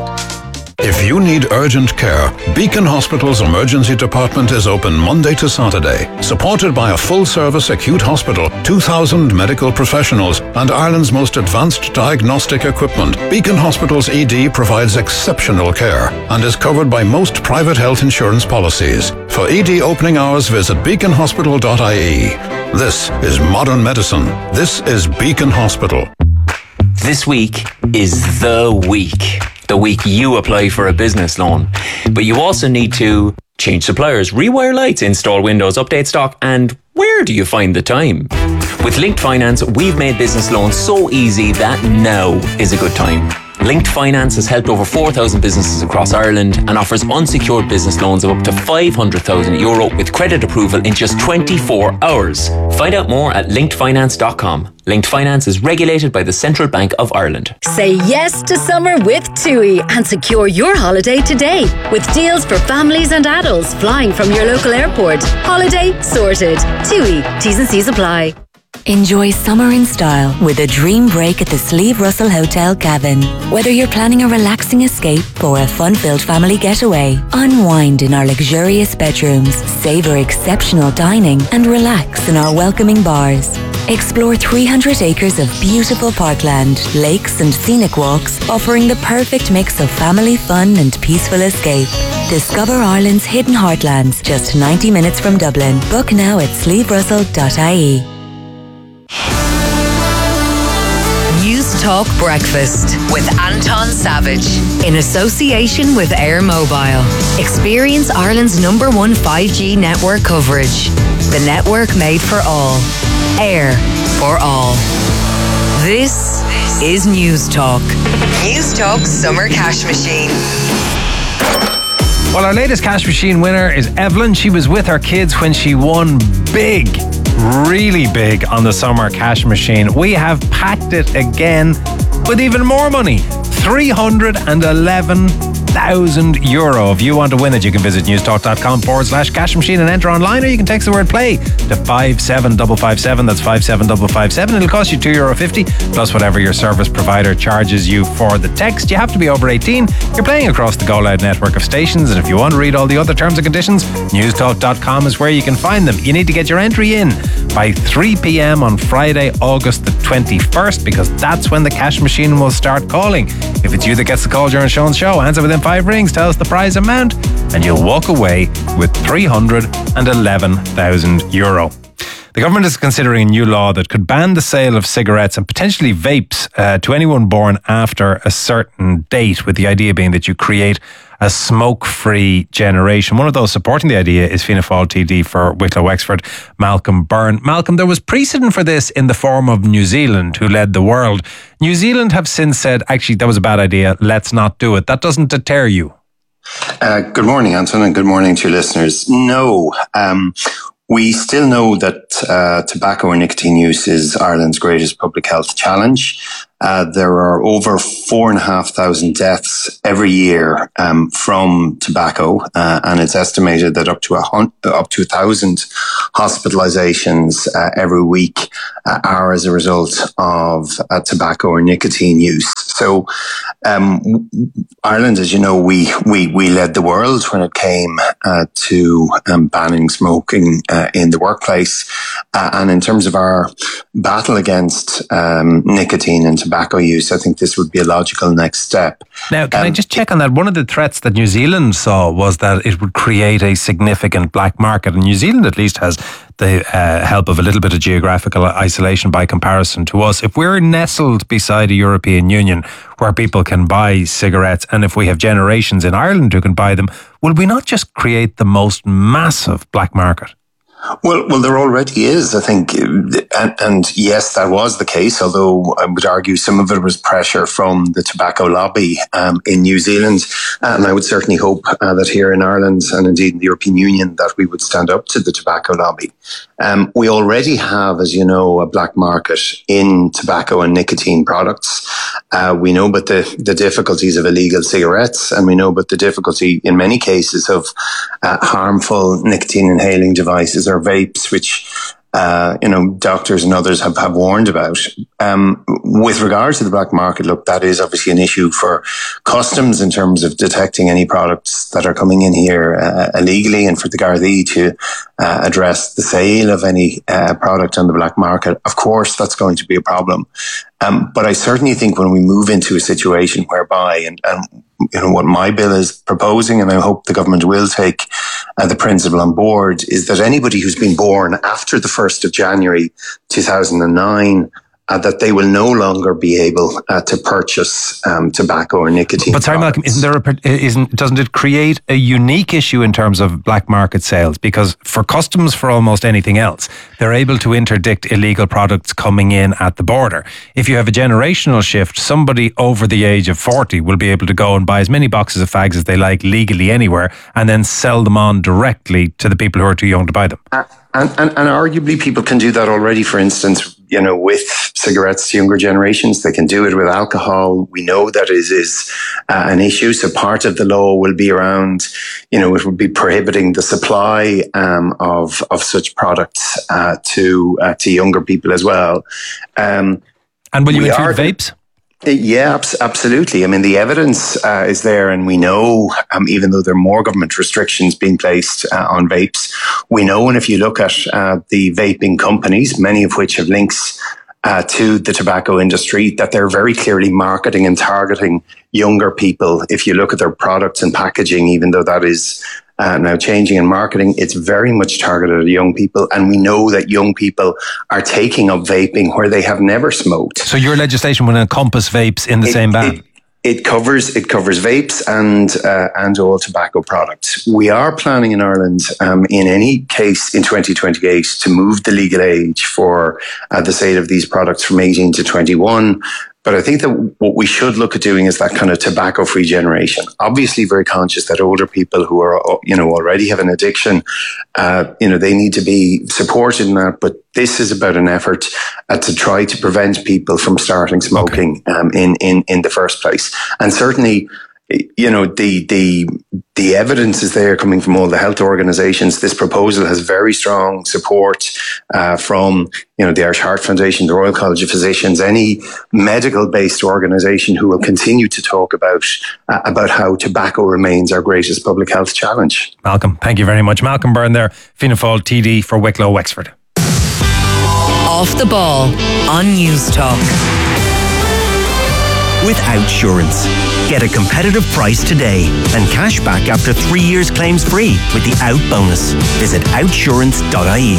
[SPEAKER 23] If you need urgent care, Beacon Hospital's emergency department is open Monday to Saturday. Supported by a full-service acute hospital, 2,000 medical professionals, and Ireland's most advanced diagnostic equipment, Beacon Hospital's ED provides exceptional care and is covered by most private health insurance policies. For ED opening hours, visit beaconhospital.ie. This is modern medicine. This is Beacon Hospital.
[SPEAKER 24] This week is the week you apply for a business loan. But you also need to change suppliers, rewire lights, install windows, update stock, and where do you find the time? With Linked Finance, we've made business loans so easy that now is a good time. Linked Finance has helped over 4,000 businesses across Ireland and offers unsecured business loans of up to €500,000 with credit approval in just 24 hours. Find out more at linkedfinance.com. Linked Finance is regulated by the Central Bank of Ireland.
[SPEAKER 25] Say yes to summer with TUI and secure your holiday today with deals for families and adults flying from your local airport. Holiday sorted. TUI. T's and C's apply.
[SPEAKER 26] Enjoy summer in style with a dream break at the Slieve Russell Hotel Cavan. Whether you're planning a relaxing escape or a fun-filled family getaway, unwind in our luxurious bedrooms, savour exceptional dining and relax in our welcoming bars. Explore 300 acres of beautiful parkland, lakes and scenic walks, offering the perfect mix of family fun and peaceful escape. Discover Ireland's hidden heartlands just 90 minutes from Dublin. Book now at slieverussell.ie.
[SPEAKER 2] News Talk Breakfast with Anton Savage in association with Air Mobile. Experience Ireland's #1 5G network coverage. The network made for all. Air for all. This is News Talk. News Talk Summer Cash Machine.
[SPEAKER 9] Well, our latest cash machine winner is Evelyn. She was with her kids when she won big, really big on the summer cash machine. We have packed it again with even more money. 311 €11,000. If you want to win it, you can visit newstalk.com/cash machine and enter online, or you can text the word play to 57557. That's 57557. It'll cost you €2.50 plus whatever your service provider charges you for the text. You have to be over 18. You're playing across the Go Loud network of stations, and if you want to read all the other terms and conditions, newstalk.com is where you can find them. You need to get your entry in by 3 p.m. on Friday, August the 21st, because that's when the cash machine will start calling. If it's you that gets the call during Sean's show, answer within 5 rings, tell us the prize amount, and you'll walk away with €311,000. The government is considering a new law that could ban the sale of cigarettes and potentially vapes to anyone born after a certain date, with the idea being that you create a smoke-free generation. One of those supporting the idea is Fianna Fáil TD for Wicklow Wexford, Malcolm Byrne. Malcolm, there was precedent for this in the form of New Zealand, who led the world. New Zealand have since said, actually, that was a bad idea, let's not do it. That doesn't deter you.
[SPEAKER 4] Good morning, Anton, and good morning to your listeners. No, we still know that tobacco or nicotine use is Ireland's greatest public health challenge. There are over 4,500 deaths every year from tobacco, and it's estimated that up to 1,000 hospitalizations every week are as a result of tobacco or nicotine use. So Ireland, as you know, we led the world when it came to banning smoking in the workplace. And in terms of our battle against nicotine and tobacco use, I think this would be a logical next step.
[SPEAKER 9] Now, can I just check on that? One of the threats that New Zealand saw was that it would create a significant black market. And New Zealand at least has the help of a little bit of geographical isolation by comparison to us. If we're nestled beside a European Union where people can buy cigarettes, and if we have generations in Ireland who can buy them, will we not just create the most massive black market?
[SPEAKER 4] Well, there already is, I think, and yes, that was the case, although I would argue some of it was pressure from the tobacco lobby in New Zealand, and I would certainly hope that here in Ireland, and indeed in the European Union, that we would stand up to the tobacco lobby. We already have, as you know, a black market in tobacco and nicotine products. We know about the difficulties of illegal cigarettes, and we know about the difficulty in many cases of harmful nicotine inhaling devices or vapes, which doctors and others have warned about. With regard to the black market, look, that is obviously an issue for customs in terms of detecting any products that are coming in here illegally, and for the Gardaí to address the sale of any product on the black market. Of course, that's going to be a problem. But I certainly think when we move into a situation whereby, and what my bill is proposing, and I hope the government will take the principle on board, is that anybody who's been born after the 1st of January 2009, that they will no longer be able to purchase tobacco or nicotine.
[SPEAKER 9] But sorry, Malcolm, doesn't it create a unique issue in terms of black market sales? Because for customs, for almost anything else, they're able to interdict illegal products coming in at the border. If you have a generational shift, somebody over the age of 40 will be able to go and buy as many boxes of fags as they like legally anywhere, and then sell them on directly to the people who are too young to buy them.
[SPEAKER 4] And arguably people can do that already. For instance, with cigarettes, younger generations, they can do it with alcohol. We know that is an issue. So part of the law will be around, it would be prohibiting the supply of such products to younger people as well.
[SPEAKER 9] And will you include vapes?
[SPEAKER 4] Yeah, absolutely. I mean, the evidence is there, and we know, even though there are more government restrictions being placed on vapes, we know, and if you look at the vaping companies, many of which have links to the tobacco industry, that they're very clearly marketing and targeting younger people. If you look at their products and packaging, even though that is now changing in marketing, it's very much targeted at young people. And we know that young people are taking up vaping where they have never smoked. So
[SPEAKER 9] your legislation will encompass vapes in the same ban?
[SPEAKER 4] It covers vapes and all tobacco products. We are planning in Ireland, in any case in 2028, to move the legal age for the sale of these products from 18 to 21. But I think that what we should look at doing is that kind of tobacco-free generation. Obviously, very conscious that older people who are, already have an addiction, they need to be supported in that. But this is about an effort to try to prevent people from starting smoking in the first place. And certainly, the evidence is there coming from all the health organisations. This proposal has very strong support from the Irish Heart Foundation, the Royal College of Physicians, any medical-based organisation who will continue to talk about how tobacco remains our greatest public health challenge.
[SPEAKER 9] Malcolm, thank you very much. Malcolm Byrne there, Fianna Fáil TD for Wicklow, Wexford.
[SPEAKER 2] Off the Ball on News Talk.
[SPEAKER 3] With Outsurance. Get a competitive price today and cash back after 3 years claims free with the Out bonus. Visit outsurance.ie.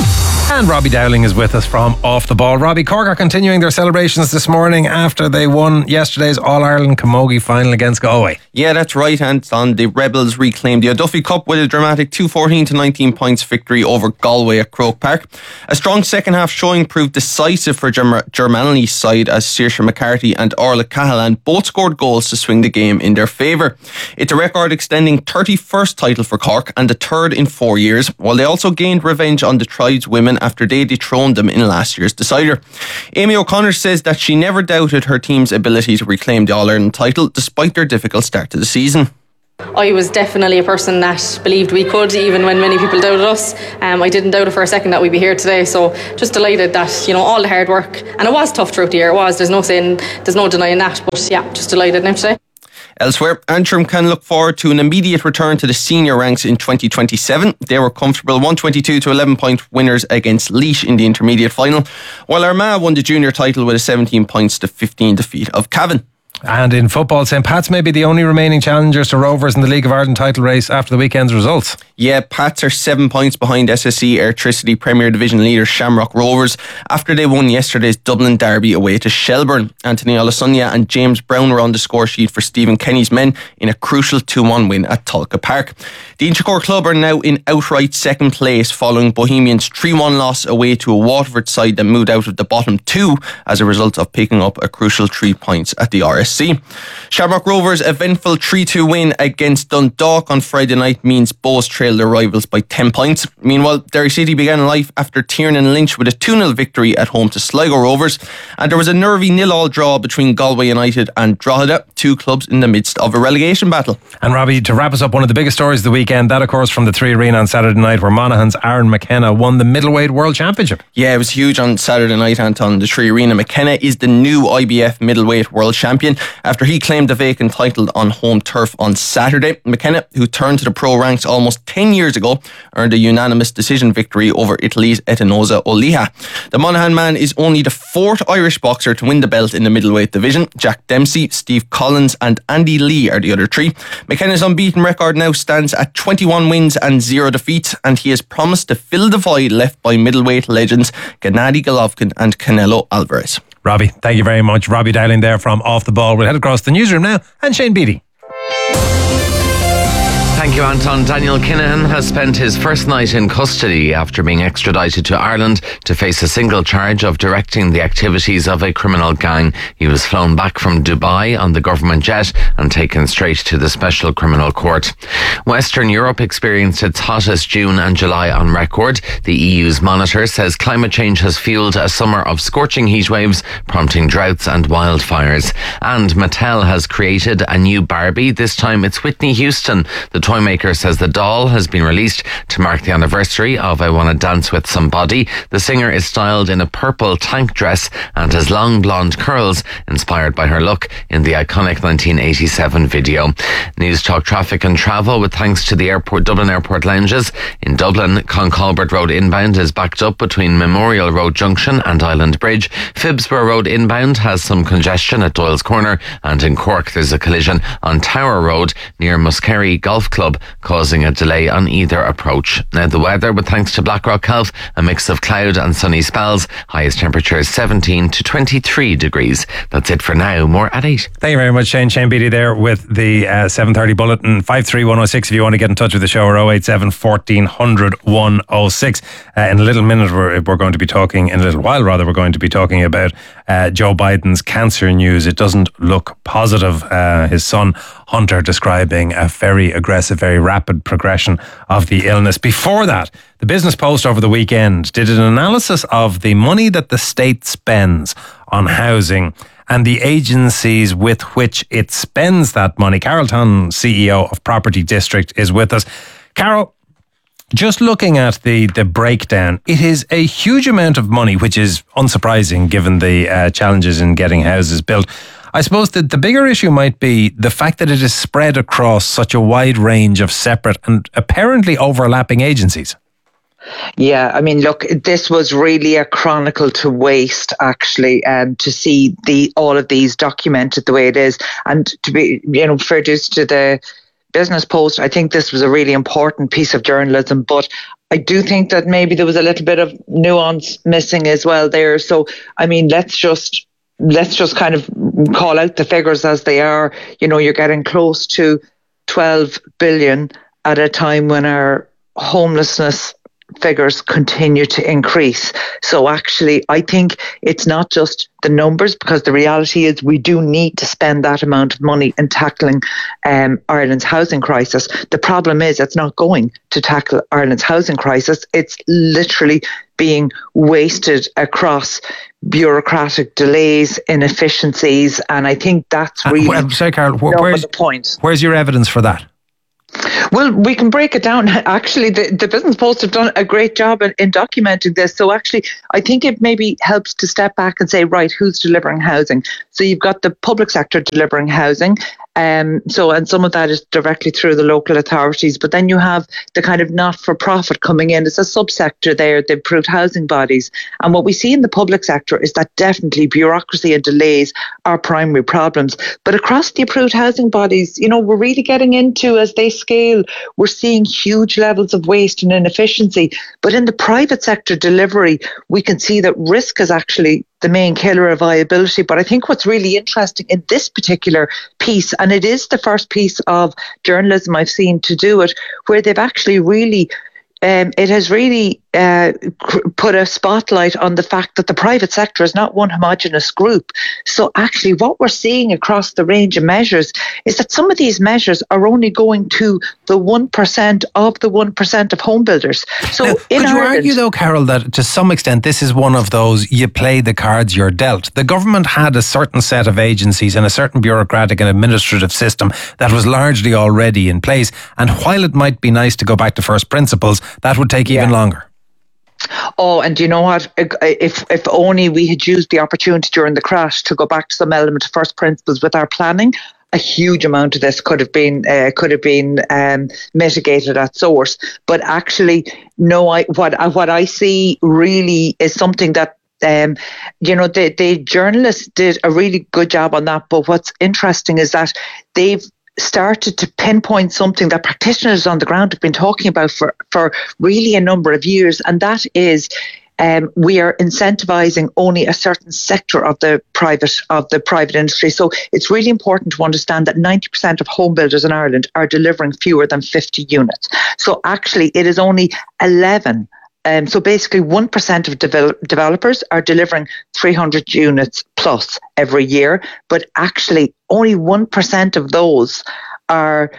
[SPEAKER 9] And Robbie Dowling is with us from Off the Ball. Robbie, Cork are continuing their celebrations this morning after they won yesterday's All-Ireland Camogie final against Galway.
[SPEAKER 13] Yeah, that's right, Anton. The Rebels reclaimed the O'Duffy Cup with a dramatic 214 to 19 points victory over Galway at Croke Park. A strong second half showing proved decisive for Germany's side as Saoirse McCarthy and Orla Cahalan both scored goals to swing the game in their favour. It's a record extending 31st title for Cork and the third in 4 years, while they also gained revenge on the Tribe's women after they dethroned them in last year's decider. Amy O'Connor says that she never doubted her team's ability to reclaim the All-Ireland title despite their difficult start to the season.
[SPEAKER 5] I was definitely a person that believed we could, even when many people doubted us. I didn't doubt it for a second that we'd be here today, so just delighted that, all the hard work, and it was tough throughout the year, there's no denying that, but yeah, just delighted now today.
[SPEAKER 13] Elsewhere, Antrim can look forward to an immediate return to the senior ranks in 2027. They were comfortable 122 to 11 point winners against Laois in the intermediate final, while Armagh won the junior title with a 17 points to 15 defeat of Cavan.
[SPEAKER 9] And in football, St. Pat's may be the only remaining challengers to Rovers in the League of Ireland title race after the weekend's results.
[SPEAKER 13] Yeah, Pats are 7 points behind SSE Airtricity Premier Division leader Shamrock Rovers after they won yesterday's Dublin derby away to Shelbourne. Anthony Olasunja and James Brown were on the score sheet for Stephen Kenny's men in a crucial 2-1 win at Tulka Park. The Inchicore club are now in outright second place following Bohemians' 3-1 loss away to a Waterford side that moved out of the bottom two as a result of picking up a crucial 3 points at the RSC. Shamrock Rovers' eventful 3-2 win against Dundalk on Friday night means Bohs trail their rivals by 10 points. Meanwhile, Derry City began life after Tiernan Lynch with a 2-0 victory at home to Sligo Rovers, and there was a nervy 0-0 draw between Galway United and Drogheda, two clubs in the midst of a relegation battle.
[SPEAKER 9] And Robbie, to wrap us up, one of the biggest stories of the weekend, that of course from the Three Arena on Saturday night, where Monaghan's Aaron McKenna won the Middleweight World Championship.
[SPEAKER 13] Yeah, it was huge on Saturday night, Anton. The Three Arena. McKenna is the new IBF Middleweight World Champion after he claimed the vacant title on home turf on Saturday. McKenna, who turned to the pro ranks almost 10 years ago, earned a unanimous decision victory over Italy's Etinoza Oliha. The Monaghan man is only the fourth Irish boxer to win the belt in the middleweight division. Jack Dempsey, Steve Collins and Andy Lee are the other three. McKenna's unbeaten record now stands at 21 wins and 0 defeats, and he has promised to fill the void left by middleweight legends Gennady Golovkin and Canelo Alvarez.
[SPEAKER 9] Robbie, thank you very much. Robbie Dowling there from Off the Ball. We'll head across the newsroom now, and Shane Beattie.
[SPEAKER 10] Thank you, Anton. Daniel Kinahan has spent his first night in custody after being extradited to Ireland to face a single charge of directing the activities of a criminal gang. He was flown back from Dubai on the government jet and taken straight to the Special Criminal Court. Western Europe experienced its hottest June and July on record. The EU's monitor says climate change has fueled a summer of scorching heat waves, prompting droughts and wildfires. And Mattel has created a new Barbie. This time it's Whitney Houston. The toy maker says the doll has been released to mark the anniversary of I Wanna Dance With Somebody. The singer is styled in a purple tank dress and has long blonde curls inspired by her look in the iconic 1987 video. News Talk traffic and travel with thanks to the Dublin Airport lounges. In Dublin, Concolbert Road inbound is backed up between Memorial Road Junction and Island Bridge. Phibsborough Road inbound has some congestion at Doyle's Corner, and in Cork there's a collision on Tower Road near Muskerry Golf Club, causing a delay on either approach. Now the weather with thanks to Blackrock Health, a mix of cloud and sunny spells, highest temperatures 17 to 23 degrees. That's it for now. More at 8.
[SPEAKER 9] Thank you very much, Shane. Shane Beattie there with the 7:30 bulletin. 53106 if you want to get in touch with the show, or 087 1400 106. In a little minute, we're going to be talking, in a little while rather, we're going to be talking about Joe Biden's cancer news. It doesn't look positive. His son Hunter describing a very aggressive, very rapid progression of the illness. Before that, the Business Post over the weekend did an analysis of the money that the state spends on housing and the agencies with which it spends that money. Carol Tonn, CEO of Property District, is with us. Carol, just looking at the breakdown, it is a huge amount of money, which is unsurprising given the challenges in getting houses built. I suppose that the bigger issue might be the fact that it is spread across such a wide range of separate and apparently overlapping agencies.
[SPEAKER 6] Yeah, I mean, look, this was really a chronicle to waste, actually, to see all of these documented the way it is. And to be, fair dues to the Business Post, I think this was a really important piece of journalism, but I do think that maybe there was a little bit of nuance missing as well there. So, I mean, let's just kind of call out the figures as they are. You're getting close to 12 billion at a time when our homelessness figures continue to increase. So actually, I think it's not just the numbers, because the reality is we do need to spend that amount of money in tackling Ireland's housing crisis. The problem is it's not going to tackle Ireland's housing crisis. It's literally being wasted across bureaucratic delays, inefficiencies, and I think that's really
[SPEAKER 9] sorry, Carol, where's
[SPEAKER 6] the point.
[SPEAKER 9] Where's your evidence for that?
[SPEAKER 6] Well, we can break it down. Actually, the Business Post have done a great job in documenting this. So actually, I think it maybe helps to step back and say, right, who's delivering housing? So you've got the public sector delivering housing. And some of that is directly through the local authorities. But then you have the kind of not-for-profit coming in. It's a subsector there, the approved housing bodies. And what we see in the public sector is that definitely bureaucracy and delays are primary problems. But across the approved housing bodies, we're really getting into, as they scale, we're seeing huge levels of waste and inefficiency. But in the private sector delivery, we can see that risk is actually the main killer of viability. But I think what's really interesting in this particular piece, and it is the first piece of journalism I've seen to do it, where they've actually really it has really put a spotlight on the fact that the private sector is not one homogenous group. So actually what we're seeing across the range of measures is that some of these measures are only going to the 1% of the 1% of home builders. So
[SPEAKER 9] now, could you argue though, Carol, that to some extent this is one of those you play the cards you're dealt? The government had a certain set of agencies and a certain bureaucratic and administrative system that was largely already in place, and while it might be nice to go back to first principles, that would take even longer.
[SPEAKER 6] Oh, and you know what? If only we had used the opportunity during the crash to go back to some element of first principles with our planning, a huge amount of this could have been mitigated at source. But actually, no. What I see really is something that the journalists did a really good job on that. But what's interesting is that they've started to pinpoint something that practitioners on the ground have been talking about for really a number of years, and that is we are incentivizing only a certain sector of the private industry. So it's really important to understand that 90% of home builders in Ireland are delivering fewer than 50 units. So actually it is only 11. So basically 1% of developers are delivering 300 units plus every year, but actually only 1% of those are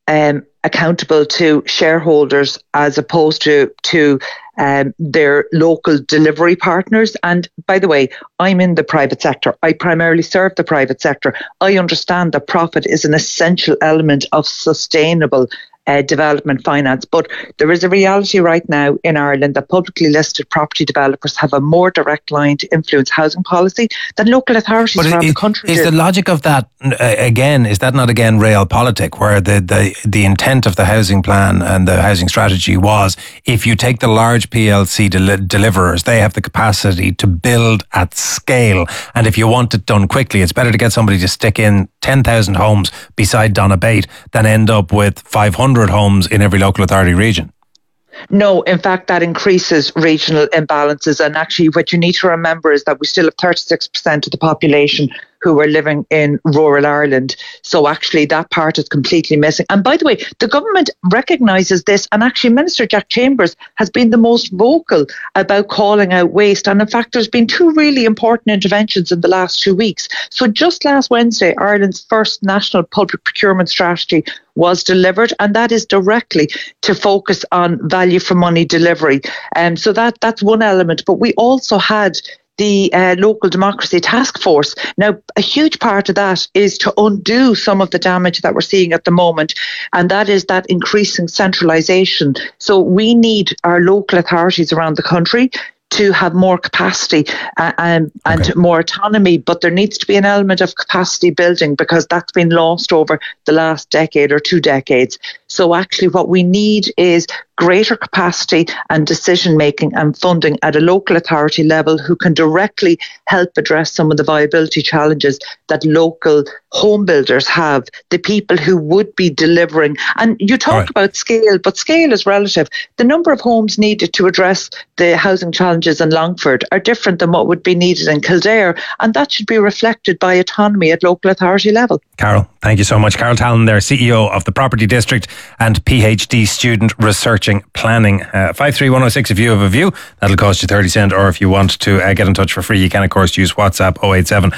[SPEAKER 6] accountable to shareholders as opposed to their local delivery partners. And by the way, I'm in the private sector. I primarily serve the private sector. I understand that profit is an essential element of sustainable development finance. But there is a reality right now in Ireland that publicly listed property developers have a more direct line to influence housing policy than local authorities around the country.
[SPEAKER 9] Is the logic of that, again, is that not again realpolitik, where the intent of the housing plan and the housing strategy was, if you take the large PLC deliverers, they have the capacity to build at scale. And if you want it done quickly, it's better to get somebody to stick in 10,000 homes beside Donabate than end up with 500 homes in every local authority region.
[SPEAKER 6] No, in fact, that increases regional imbalances. And actually, what you need to remember is that we still have 36% of the population who are living in rural Ireland. So actually, that part is completely missing. And by the way, the government recognises this. And actually, Minister Jack Chambers has been the most vocal about calling out waste. And in fact, there's been two really important interventions in the last 2 weeks. So just last Wednesday, Ireland's first national public procurement strategy was delivered, and that is directly to focus on value for money delivery. So that's one element. But we also had the Local Democracy Task Force. Now, a huge part of that is to undo some of the damage that we're seeing at the moment, and that is that increasing centralisation. So we need our local authorities around the country to have more capacity and more autonomy, but there needs to be an element of capacity building because that's been lost over the last decade or 2 decades. So actually what we need is greater capacity and decision making and funding at a local authority level who can directly help address some of the viability challenges that local home builders have, the people who would be delivering. And you talk about scale, but scale is relative. The number of homes needed to address the housing challenges in Longford are different than what would be needed in Kildare, and that should be reflected by autonomy at local authority level.
[SPEAKER 9] Carol, thank you so much. Carol Tallon there, CEO of the Property District and PhD student researching planning. 53106 if you have a view. That'll cost you 30 cents, or if you want to get in touch for free, you can of course use WhatsApp 087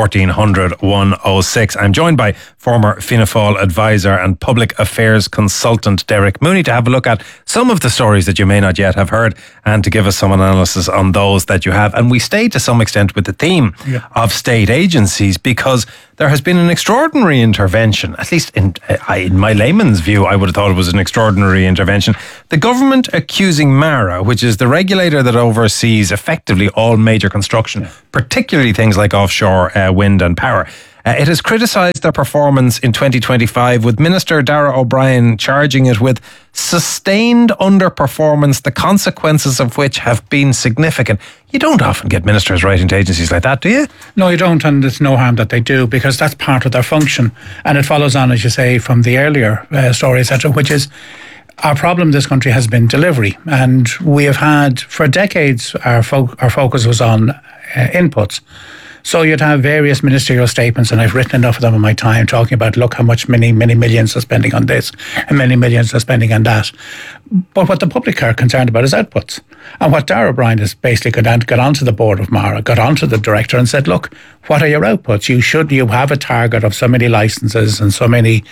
[SPEAKER 9] 1400 106. I'm joined by former Fianna Fáil advisor and public affairs consultant Derek Mooney to have a look at some of the stories that you may not yet have heard and to give us some analysis on those that you have. And we stay to some extent with the theme of state agencies because there has been an extraordinary intervention, at least in my layman's view, I would have thought it was an extraordinary intervention. The government accusing MARA, which is the regulator that oversees effectively all major construction, particularly things like offshore wind and power. It has criticised their performance in 2025, with Minister Darragh O'Brien charging it with sustained underperformance, the consequences of which have been significant. You don't often get ministers writing to agencies like that, do you?
[SPEAKER 7] No, you don't, and it's no harm that they do, because that's part of their function. And it follows on, as you say, from the earlier story, etc., which is our problem in this country has been delivery. And we have had, for decades, our focus was on inputs. So you'd have various ministerial statements, and I've written enough of them in my time, talking about, look how much many millions are spending on this and many millions are spending on that. But what the public are concerned about is outputs. And what Darragh O'Brien has basically got onto the board of MARA, got onto the director and said, look, what are your outputs? You have a target of so many licences and so many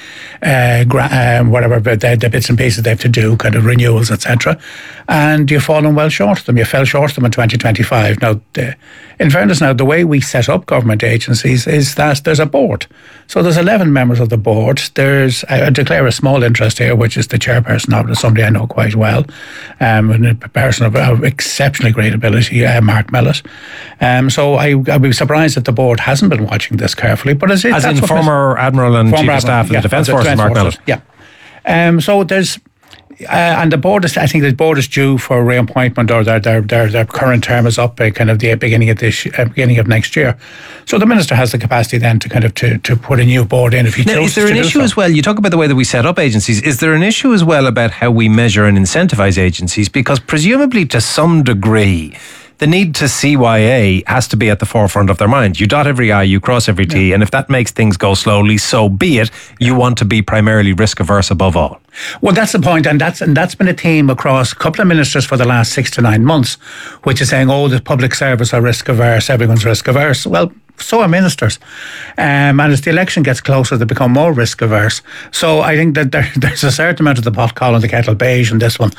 [SPEAKER 7] whatever the bits and pieces they have to do, kind of renewals, etc. And you've fallen well short of them. You fell short of them in 2025. Now, in fairness now, the way we set up government agencies is that there's a board. So there's 11 members of the board. I declare a small interest here, which is the chairperson of it, somebody I know quite well, and a person of exceptionally great ability, Mark Mellett. So I'd be surprised that the board hasn't been watching this carefully. But as in
[SPEAKER 9] former Admiral and Chief of Staff of the Defence Forces, Mark Mellett.
[SPEAKER 7] Yeah. So there's... and the board is, I think the board is due for reappointment, or their current term is up by kind of the beginning of next year. So the minister has the capacity then to kind of to put a new board in if he chooses to do so.
[SPEAKER 9] Is there an issue as well? You talk about the way that we set up agencies. Is there an issue as well about how we measure and incentivise agencies? Because presumably to some degree, the need to CYA has to be at the forefront of their mind. You dot every I, you cross every T, and if that makes things go slowly, so be it. You want to be primarily risk averse above all.
[SPEAKER 7] Well, that's the point, and that's been a theme across a couple of ministers for the last 6 to 9 months, which is saying, the public service are risk averse, everyone's risk averse. Well, so are ministers. And as the election gets closer, they become more risk averse. So I think that there's a certain amount of the pot calling the kettle beige in this one.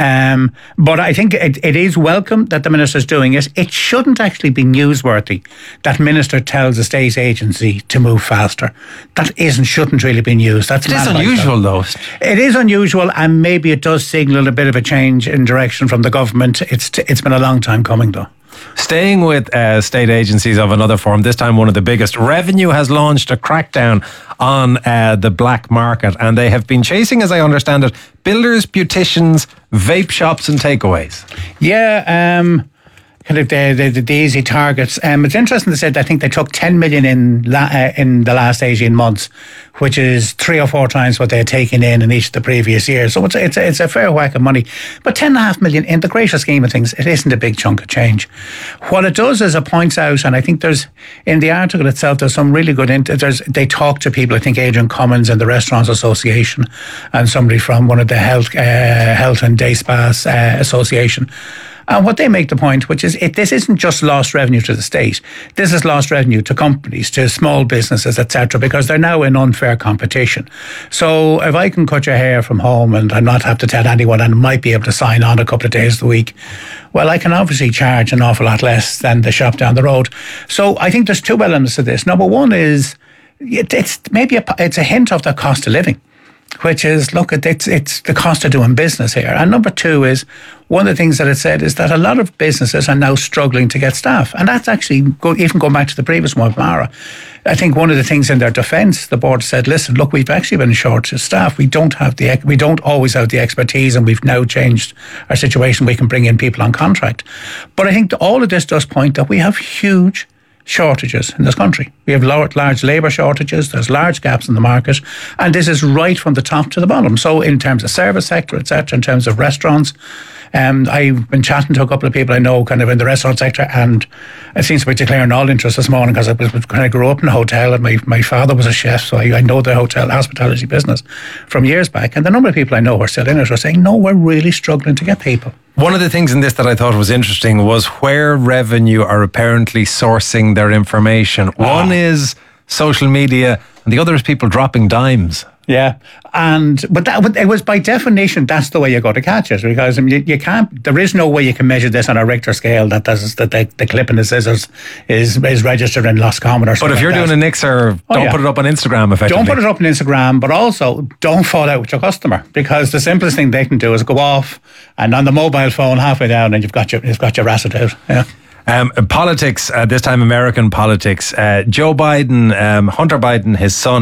[SPEAKER 7] But I think it is welcome that the minister's doing it. It shouldn't actually be newsworthy that minister tells a state agency to move faster. That shouldn't really be news. It
[SPEAKER 9] is unusual, though.
[SPEAKER 7] It is unusual, and maybe it does signal a bit of a change in direction from the government. It's been a long time coming, though.
[SPEAKER 9] Staying with state agencies of another form, this time one of the biggest. Revenue has launched a crackdown on the black market, and they have been chasing, as I understand it, builders, beauticians, vape shops and takeaways.
[SPEAKER 7] Yeah, kind of the easy targets. It's interesting to say that I think they took 10 million in the last 18 months, which is 3 or 4 times what they had taken in each of the previous years. So it's a fair whack of money. But 10.5 million, in the greater scheme of things, it isn't a big chunk of change. What it does is it points out, and I think there's, in the article itself, there's some really good, they talk to people, I think Adrian Cummins in the Restaurants Association and somebody from one of the Health and Day Spas Association. And what they make the point, which is this isn't just lost revenue to the state. This is lost revenue to companies, to small businesses, etc., because they're now in unfair competition. So if I can cut your hair from home and I'm not have to tell anyone and might be able to sign on a couple of days of the week, well, I can obviously charge an awful lot less than the shop down the road. So I think there's two elements to this. Number one is it's a hint of the cost of living, which is, look, it's the cost of doing business here. And number two is, one of the things that it said is that a lot of businesses are now struggling to get staff. And that's actually, even going back to the previous one, Mara, I think one of the things in their defence, the board said, listen, look, we've actually been short of staff. We don't always have the expertise, and we've now changed our situation. We can bring in people on contract. But I think all of this does point that we have huge shortages in this country. We have large labour shortages, there's large gaps in the market, and this is right from the top to the bottom. So in terms of service sector, etc., in terms of restaurants, I've been chatting to a couple of people I know kind of in the restaurant sector, and it seems to be declaring all interest this morning, because I kind of grew up in a hotel, and my father was a chef, so I know the hotel hospitality business from years back, and the number of people I know who are still in it are saying, no, we're really struggling to get people.
[SPEAKER 9] One of the things in this that I thought was interesting was where revenue are apparently sourcing their information. One is social media, and the other is people dropping dimes.
[SPEAKER 7] Yeah, but it was by definition, that's the way you go to catch it, because you can't. There is no way you can measure this on a Richter scale that the clip in the scissors is registered in Roscommon or something.
[SPEAKER 9] But if you're doing a Nixer, don't put it up on Instagram. Effectively,
[SPEAKER 7] don't put it up on Instagram, but also don't fall out with your customer, because the simplest thing they can do is go off and on the mobile phone halfway down, and you've got your rattled out. Yeah.
[SPEAKER 9] Politics, this time American politics. Joe Biden, Hunter Biden, his son,